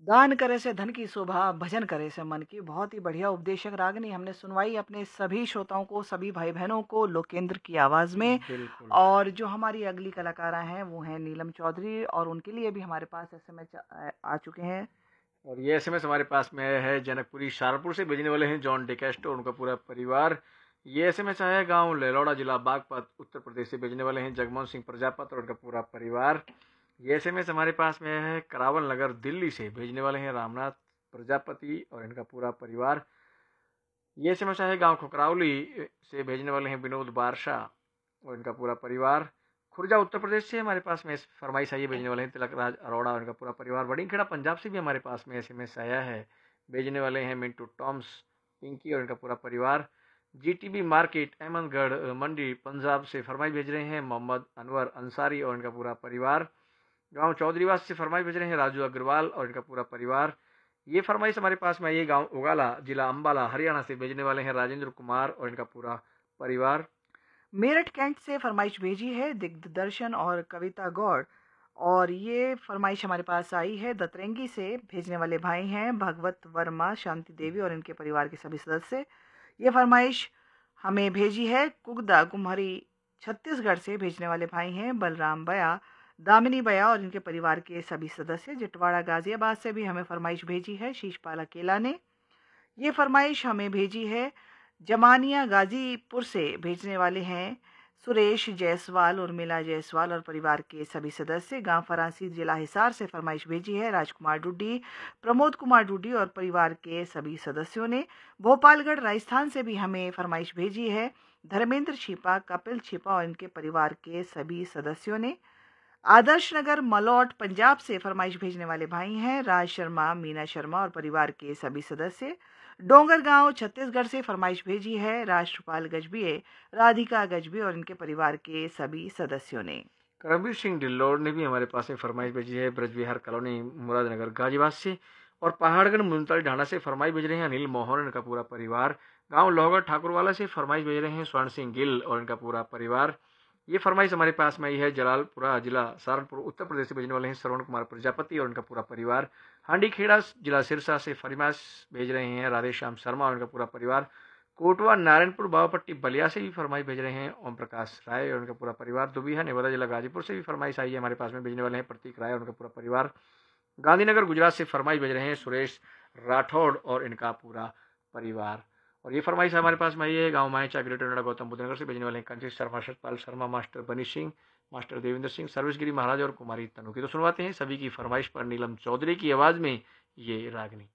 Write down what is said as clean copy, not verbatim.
दान करे से धन की शोभा, भजन करे से मन की। बहुत ही बढ़िया उपदेशक रागनी हमने सुनवाई अपने सभी श्रोताओं को, सभी भाई-बहनों को लोकेंद्र की आवाज़ में। बिल्कुल। और जो हमारी अगली कलाकारा हैं, वो हैं नीलम चौधरी और उनके लिए भी हमारे पास एसएमएस आ चुके हैं। और ये एसएमएस हमारे पास में है जनकपुरी शाहपुर से भेजने वाले हैं जॉन डिकेस्टो और उनका पूरा परिवार। ये एसएमएस आया है गांव लेलौड़ा जिला बागपत उत्तर प्रदेश से भेजने वाले हैं जगमोहन सिंह प्रजापत और उनका पूरा परिवार। ये एसएमएस हमारे पास में है करावल नगर दिल्ली से भेजने वाले हैं रामनाथ प्रजापति और इनका पूरा परिवार। ये एसएमएस आया है गांव खुकरावली से भेजने वाले हैं विनोद बारशा और इनका पूरा परिवार। खुर्जा उत्तर प्रदेश से हमारे पास में फरमाइश आई है भेजने वाले हैं तिलक राज अरोड़ा और इनका पूरा परिवार। बड़ीखेड़ा पंजाब से भी हमारे पास में एसएमएस आया है, भेजने वाले हैं मिंटू टॉम्स पिंकी और इनका पूरा परिवार। जीटीबी मार्केट अहमदगढ़ मंडी पंजाब से फरमाइश भेज रहे हैं मोहम्मद अनवर अंसारी और इनका पूरा परिवार। गांव चौधरीवास से फरमाइश भेज रहे हैं राजू अग्रवाल और इनका पूरा परिवार। ये फरमाइश हमारे पास में ये गांव उगाला जिला अंबाला हरियाणा से भेजने वाले हैं राजेंद्र कुमार और इनका पूरा परिवार। मेरठ कैंट से फरमाइश भेजी है दिग्दर्शन और कविता गौड़। और ये फरमाइश हमारे पास आई है दतरंगी से। भेजने वाले भाई हैं भगवत वर्मा, शांति देवी और इनके परिवार के सभी सदस्य। ये फरमाइश हमें भेजी है कुगदा कुम्हारी छत्तीसगढ़ से। भेजने वाले भाई हैं बलराम बया, दामिनी बया और इनके परिवार के सभी सदस्य। जिटवाड़ा गाजियाबाद से भी हमें फरमाइश भेजी है शीशपाल अकेला ने। ये फरमाइश हमें भेजी है जमानिया गाजीपुर से। भेजने वाले हैं सुरेश जायसवाल, उर्मिला जायसवाल और परिवार के सभी सदस्य। गांव फरांसी जिला हिसार से फरमाइश भेजी है राजकुमार डुड्डी, प्रमोद कुमार डुड्डी और परिवार के सभी सदस्यों ने। भोपालगढ़ राजस्थान से भी हमें फरमाइश भेजी है धर्मेंद्र छिपा, कपिल छिपा और इनके परिवार के सभी सदस्यों ने। आदर्श नगर मलौट पंजाब से फरमाइश भेजने वाले भाई हैं राज शर्मा, मीना शर्मा और परिवार के सभी सदस्य। डोंगरगांव छत्तीसगढ़ से फरमाइश भेजी है राष्ट्रपाल गजबिये, राधिका गजबी और इनके परिवार के सभी सदस्यों ने। करमवीर सिंह ढिल्लोर ने भी हमारे पास में फरमाइश भेजी है ब्रजविहार कॉलोनी मुरादनगर गाजीबाद से। और पहाड़गढ़ मुनताली ढांडा से फरमाइश भेज रहे हैं अनिल मोहन और इनका पूरा परिवार। गांव लोहगढ़ ठाकुरवाला से फरमाइश भेज रहे हैं स्वर्ण सिंह गिल और इनका पूरा परिवार। ये फरमाइश हमारे पास में आई है जलालपुरा जिला सहारनपुर उत्तर प्रदेश से भेजने वाले हैं श्रवण कुमार प्रजापति और इनका पूरा परिवार। हांडी खेड़ा जिला सिरसा से फरमाइश भेज रहे हैं राधेश्याम शर्मा और इनका पूरा परिवार। कोटवा नारायणपुर बावापट्टी बलिया से भी फरमाइश भेज रहे हैं ओम प्रकाश राय और उनका पूरा परिवार। दुबिहा नेवादा जिला गाजीपुर से भी फरमाइश आई है हमारे पास में, भेजने वाले हैं प्रतीक राय और उनका पूरा परिवार। गांधीनगर गुजरात से फरमाइश भेज रहे हैं सुरेश राठौड़ और इनका पूरा परिवार। और ये फरमाइश हमारे पास में आई है गाँव मायचा ग्रेटर नोएडा गौतम बुद्ध नगर से, भेजने वाले हैं कंचित शर्मा, सतपाल शर्मा, मास्टर बनी सिंह, मास्टर देवेंद्र सिंह, सर्वेशगिरी महाराज और कुमारी तनु की। तो सुनवाते हैं सभी की फरमाइश पर नीलम चौधरी की आवाज़ में ये रागनी।